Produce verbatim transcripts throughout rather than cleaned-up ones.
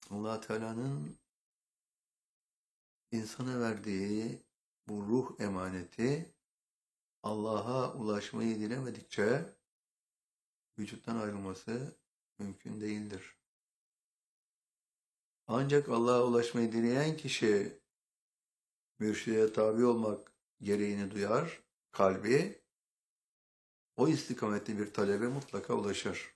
Allah Teala'nın insana verdiği bu ruh emaneti Allah'a ulaşmayı dilemedikçe vücuttan ayrılması mümkün değildir. Ancak Allah'a ulaşmayı dileyen kişi mürşide tabi olmak gereğini duyar, kalbi o istikamette bir talebe mutlaka ulaşır.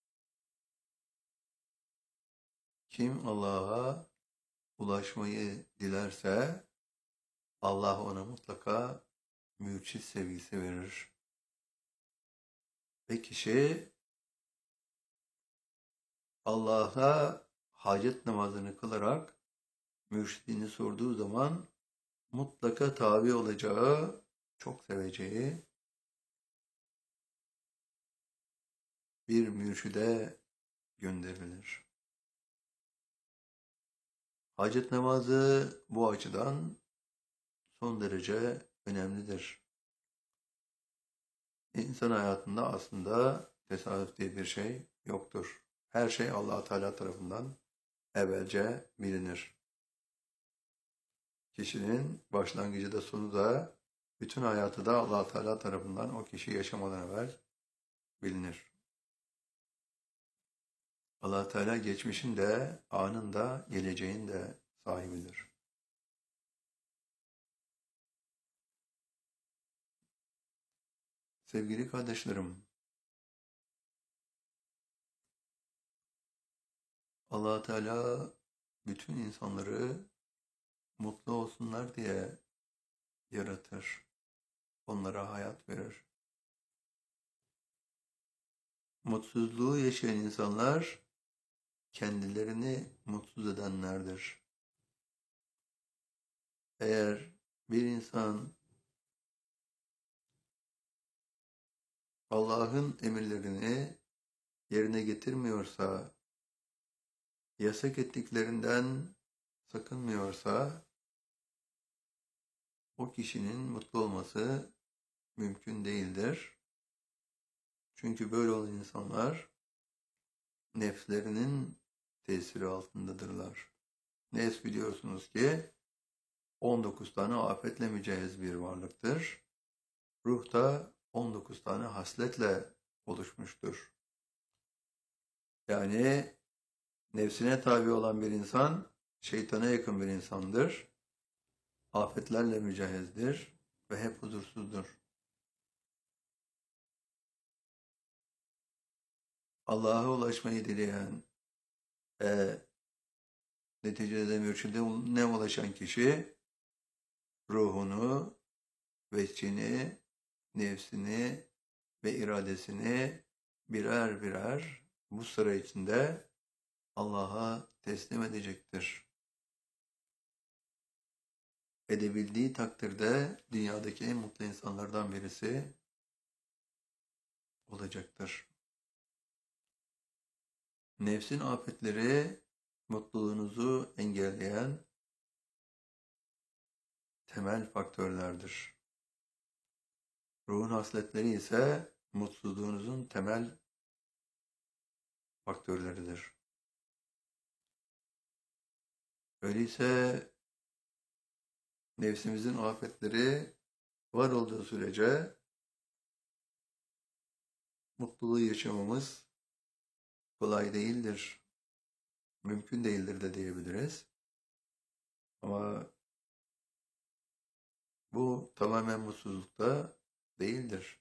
Kim Allah'a ulaşmayı dilerse Allah ona mutlaka mürşit sevgisi verir. Ve kişi Allah'a hacet namazını kılarak mürşidini sorduğu zaman mutlaka tabi olacağı, çok seveceği bir mürşide gönderilir. Hacet namazı bu açıdan son derece önemlidir. İnsan hayatında aslında tesadüf diye bir şey yoktur. Her şey Allah Teala tarafından evvelce bilinir. Kişinin başlangıcı da sonu da bütün hayatı da Allah Teala tarafından o kişi yaşamadan evvel bilinir. Allah Teala geçmişin de anın da geleceğin de sahibidir. Sevgili kardeşlerim, Allah Teala bütün insanları mutlu olsunlar diye yaratır. Onlara hayat verir. Mutsuzluğu yaşayan insanlar kendilerini mutsuz edenlerdir. Eğer bir insan Allah'ın emirlerini yerine getirmiyorsa, yasak ettiklerinden sakınmıyorsa, o kişinin mutlu olması mümkün değildir. Çünkü böyle olan insanlar nefslerinin tesiri altındadırlar. Nefs biliyorsunuz ki on dokuz tane afetle mücehhez bir varlıktır. Ruh da on dokuz tane hasletle oluşmuştur. Yani nefsine tabi olan bir insan şeytana yakın bir insandır. Afetlerle mücehhezdir ve hep huzursuzdur. Allah'a ulaşmayı dileyen e, neticede mürşide ne ulaşan kişi ruhunu, veçhini, nefsini ve iradesini birer birer bu sıra içinde Allah'a teslim edecektir. Edebildiği takdirde dünyadaki en mutlu insanlardan birisi olacaktır. Nefsin afetleri mutluluğunuzu engelleyen temel faktörlerdir. Ruhun hasletleri ise mutsuzluğunuzun temel faktörleridir. Öyleyse nefsimizin afetleri var olduğu sürece mutluluğu yaşamamız kolay değildir. Mümkün değildir de diyebiliriz. Ama bu tamamen mutsuzlukta değildir.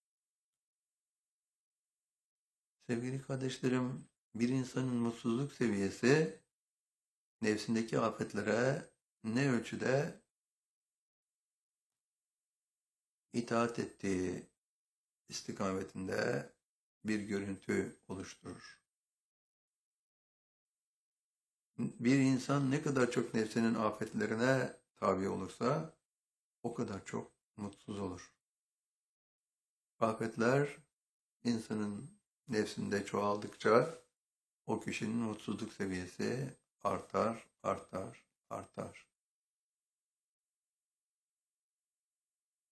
Sevgili kardeşlerim, bir insanın mutsuzluk seviyesi nefsindeki afetlere ne ölçüde itaat ettiği istikametinde bir görüntü oluşturur. Bir insan ne kadar çok nefsinin afetlerine tabi olursa o kadar çok mutsuz olur. Afetler insanın nefsinde çoğaldıkça o kişinin mutsuzluk seviyesi artar, artar, artar.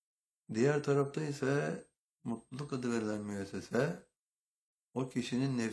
Diğer tarafta ise mutluluk adı verilen müessese o kişinin nefsini